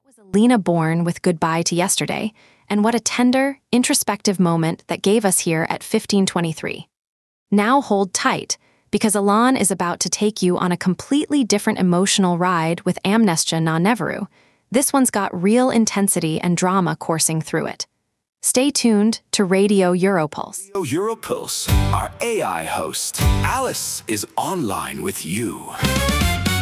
Lena Bourne with Goodbye to Yesterday, and what a tender, introspective moment that gave us here at 1523. Now hold tight, because Alan is about to take you on a completely different emotional ride with Amnestia Na Neveru. This one's got real intensity and drama coursing through it. Stay tuned to Radio Europulse. Radio Europulse, our AI host, Alice, is online with you.